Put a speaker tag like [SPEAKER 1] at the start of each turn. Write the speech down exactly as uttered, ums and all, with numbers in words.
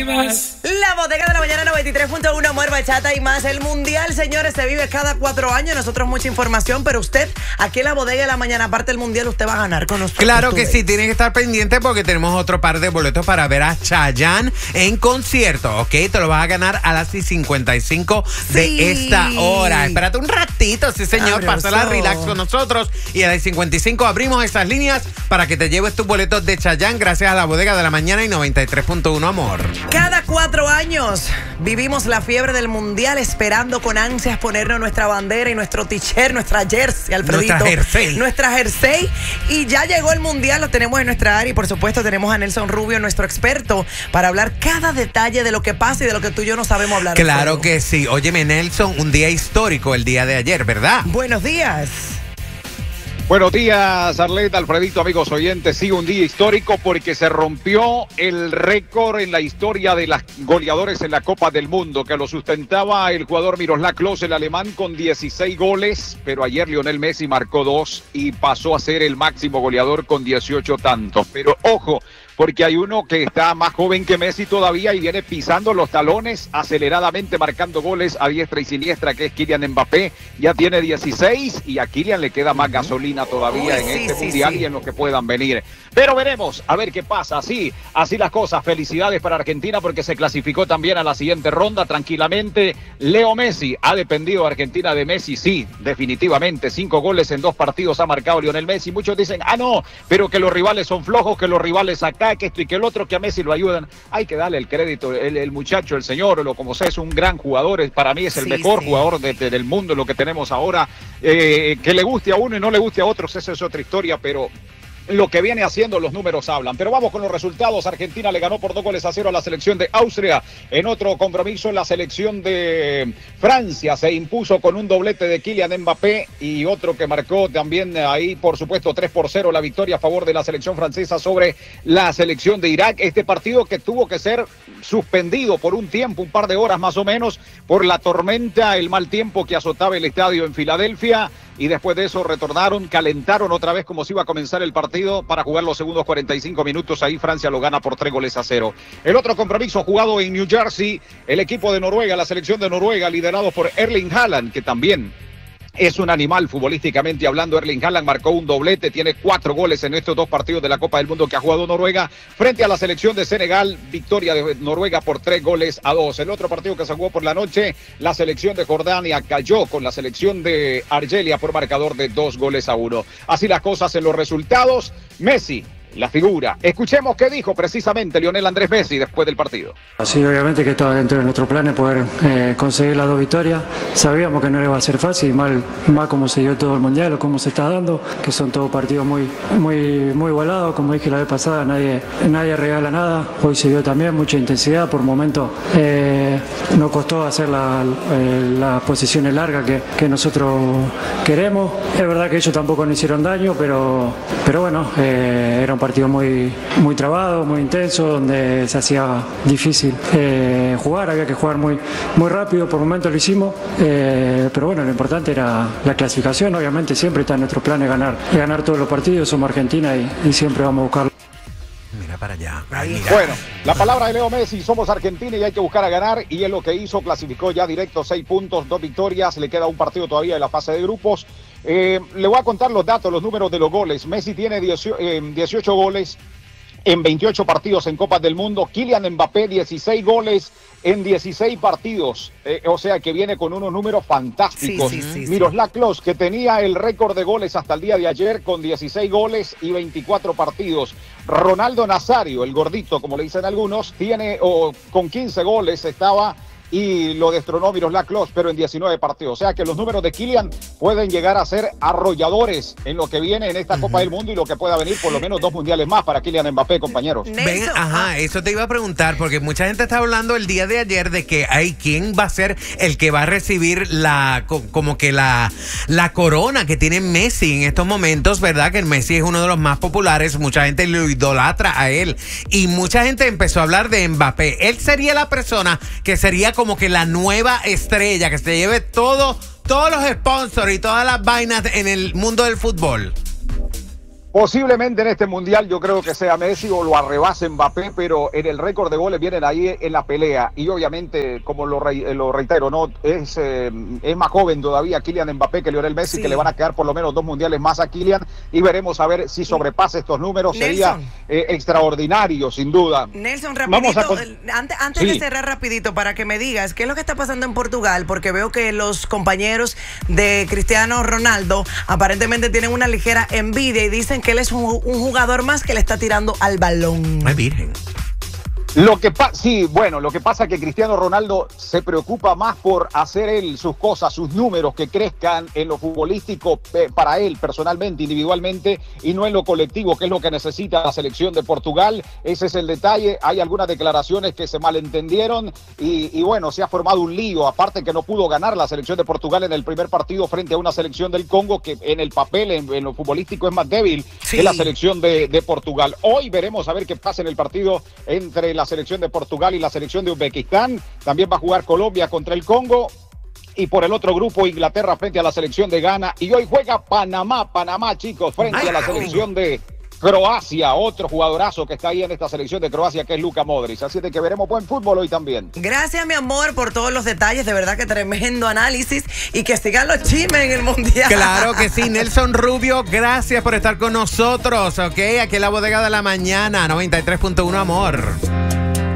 [SPEAKER 1] más.
[SPEAKER 2] La Bodega de la Mañana noventa y tres punto uno, Amor, Bachata y más. El Mundial, señores, se vive cada cuatro años. Nosotros mucha información, pero usted, aquí en la Bodega de la Mañana, aparte del Mundial, usted va a ganar con nosotros.
[SPEAKER 3] Claro que sí, tiene que estar pendiente porque tenemos otro par de boletos para ver a Chayanne en concierto, ¿ok? Te lo vas a ganar a las cincuenta y cinco de
[SPEAKER 2] Sí.
[SPEAKER 3] esta hora. Espérate un ratito, sí señor,
[SPEAKER 2] Sabroso.
[SPEAKER 3] pásala relax con nosotros. Y a las cincuenta y cinco abrimos esas líneas para que te lleves tus boletos de Chayanne gracias a la Bodega de la Mañana y noventa y tres punto uno, Amor.
[SPEAKER 2] Cada cuatro años vivimos la fiebre del Mundial esperando con ansias ponernos nuestra bandera y nuestro t-shirt, nuestra jersey, Alfredito.
[SPEAKER 3] Nuestra jersey.
[SPEAKER 2] Nuestra jersey. Y ya llegó el Mundial, lo tenemos en nuestra área y por supuesto tenemos a Nelson Rubio, nuestro experto, para hablar cada detalle de lo que pasa y de lo que tú y yo no sabemos hablar.
[SPEAKER 3] Claro
[SPEAKER 2] Alfredo.
[SPEAKER 3] que sí. Óyeme, Nelson, un día histórico el día de ayer, ¿verdad?
[SPEAKER 2] Buenos días.
[SPEAKER 4] Buenos días, Arleta, Alfredito, amigos oyentes. Sí, un día histórico porque se rompió el récord en la historia de los goleadores en la Copa del Mundo, que lo sustentaba el jugador Miroslav Klose, el alemán, con dieciséis goles, pero ayer Lionel Messi marcó dos y pasó a ser el máximo goleador con dieciocho tantos. Pero ojo, porque hay uno que está más joven que Messi todavía y viene pisando los talones aceleradamente, marcando goles a diestra y siniestra, que es Kylian Mbappé. Ya tiene dieciséis y a Kylian le queda más gasolina todavía
[SPEAKER 2] Uy,
[SPEAKER 4] en
[SPEAKER 2] sí,
[SPEAKER 4] este
[SPEAKER 2] sí,
[SPEAKER 4] mundial
[SPEAKER 2] sí.
[SPEAKER 4] y en lo que puedan venir. Pero veremos, a ver qué pasa. Así, así las cosas. Felicidades para Argentina porque se clasificó también a la siguiente ronda tranquilamente. Leo Messi, ¿ha dependido Argentina de Messi? Sí, definitivamente. Cinco goles en dos partidos ha marcado Lionel Messi. Muchos dicen, ah, no, pero que los rivales son flojos, que los rivales acá, que esto y que el otro, que a Messi lo ayudan. Hay que darle el crédito. El, el muchacho, el señor, lo como sea, es un gran jugador. Es, para mí es el
[SPEAKER 2] Sí,
[SPEAKER 4] mejor
[SPEAKER 2] sí.
[SPEAKER 4] jugador de, de, del mundo, lo que tenemos ahora. Eh, que le guste a uno y no le guste a otros, esa es otra historia, pero lo que viene haciendo, los números hablan. Pero vamos con los resultados. Argentina le ganó por dos goles a cero a la selección de Austria. En otro compromiso, la selección de Francia se impuso con un doblete de Kylian Mbappé y otro que marcó también ahí, por supuesto, tres por cero la victoria a favor de la selección francesa sobre la selección de Irak. Este partido que tuvo que ser suspendido por un tiempo, un par de horas más o menos, por la tormenta, el mal tiempo que azotaba el estadio en Filadelfia. Y después de eso retornaron, calentaron otra vez como si iba a comenzar el partido para jugar los segundos cuarenta y cinco minutos. Ahí Francia lo gana por tres goles a cero. El otro compromiso jugado en New Jersey, el equipo de Noruega, la selección de Noruega, liderado por Erling Haaland, que también es un animal futbolísticamente hablando. Erling Haaland marcó un doblete, tiene cuatro goles en estos dos partidos de la Copa del Mundo que ha jugado Noruega frente a la selección de Senegal. Victoria de Noruega por tres goles a dos. El otro partido que se jugó por la noche, la selección de Jordania cayó con la selección de Argelia por marcador de dos goles a uno. Así las cosas en los resultados. Messi, la figura. Escuchemos qué dijo precisamente Lionel Andrés Messi después del partido.
[SPEAKER 5] Sí, obviamente que estaba dentro de nuestros planes poder eh, conseguir las dos victorias. Sabíamos que no iba a ser fácil, mal, mal como se dio todo el mundial o como se está dando, que son todos partidos muy, muy, muy igualados. Como dije la vez pasada, nadie, nadie regala nada. Hoy se dio también mucha intensidad. Por momentos eh, nos costó hacer la, eh, las posiciones largas que, que nosotros queremos. Es verdad que ellos tampoco nos hicieron daño, pero, pero bueno, eh, era un partido muy, muy trabado, muy intenso, donde se hacía difícil eh, jugar, había que jugar muy, muy rápido, por momentos lo hicimos, eh, pero bueno, lo importante era la clasificación. Obviamente siempre está en nuestros planes ganar, ganar todos los partidos, somos Argentina y, y siempre vamos a buscarlo.
[SPEAKER 3] Mira para allá. Ay, mira.
[SPEAKER 4] Bueno, la palabra de Leo Messi, somos Argentina y hay que buscar a ganar, y es lo que hizo, clasificó ya directo, seis puntos, dos victorias, le queda un partido todavía de la fase de grupos. Eh, le voy a contar los datos, los números de los goles. Messi tiene dieciocho goles en veintiocho partidos en Copas del Mundo. Kylian Mbappé, dieciséis goles en dieciséis partidos. Eh, o sea que viene con unos números fantásticos.
[SPEAKER 2] Sí, sí, sí, sí.
[SPEAKER 4] Miroslav Klose, que tenía el récord de goles hasta el día de ayer con dieciséis goles y veinticuatro partidos. Ronaldo Nazario, el gordito, como le dicen algunos, tiene o con quince goles estaba y lo destronó Miroslav Klose, pero en diecinueve partidos. O sea que los números de Kylian pueden llegar a ser arrolladores en lo que viene en esta uh-huh. Copa del Mundo y lo que pueda venir por lo menos dos mundiales más para Kylian Mbappé, compañeros.
[SPEAKER 3] Ven, ajá, eso te iba a preguntar, porque mucha gente está hablando el día de ayer de que hay quién va a ser el que va a recibir la, como que la, la corona que tiene Messi en estos momentos, ¿verdad? Que Messi es uno de los más populares, mucha gente lo idolatra a él y mucha gente empezó a hablar de Mbappé. Él sería la persona que sería como que la nueva estrella, que se lleve todo, todos los sponsors y todas las vainas en el mundo del fútbol.
[SPEAKER 4] Posiblemente en este mundial yo creo que sea Messi o lo arrebase Mbappé, pero en el récord de goles vienen ahí en la pelea. Y obviamente, como lo, re, lo reitero, no es, eh, es más joven todavía Kylian Mbappé que Lionel Messi, sí. que le van a quedar por lo menos dos mundiales más a Kylian. Y veremos a ver si sobrepasa estos números. Nelson. Sería eh, extraordinario, sin duda.
[SPEAKER 2] Nelson, rapidito, con... antes, antes sí. de cerrar rapidito, para que me digas, ¿qué es lo que está pasando en Portugal? Porque veo que los compañeros de Cristiano Ronaldo aparentemente tienen una ligera envidia y dicen que él es un, un jugador más que le está tirando al balón.
[SPEAKER 3] Ay, virgen.
[SPEAKER 4] Lo que pasa, sí, bueno, lo que pasa es que Cristiano Ronaldo se preocupa más por hacer él sus cosas, sus números que crezcan en lo futbolístico eh, para él personalmente, individualmente, y no en lo colectivo, que es lo que necesita la selección de Portugal. Ese es el detalle. Hay algunas declaraciones que se malentendieron y, y bueno, se ha formado un lío. Aparte que no pudo ganar la selección de Portugal en el primer partido frente a una selección del Congo que en el papel, en, en lo futbolístico es más débil sí. que la selección de, de Portugal. Hoy veremos a ver qué pasa en el partido entre la selección de Portugal y la selección de Uzbekistán. También va a jugar Colombia contra el Congo. Y por el otro grupo, Inglaterra frente a la selección de Ghana. Y hoy juega Panamá, Panamá, chicos, frente Ay, a la selección de Croacia. Otro jugadorazo que está ahí en esta selección de Croacia, que es Luka Modric. Así de que veremos buen fútbol hoy también.
[SPEAKER 2] Gracias, mi amor, por todos los detalles. De verdad que tremendo análisis. Y que sigan los chismes en el Mundial.
[SPEAKER 3] Claro que sí. Nelson Rubio, gracias por estar con nosotros. Ok, aquí en la bodega de la mañana, noventa y tres punto uno, amor.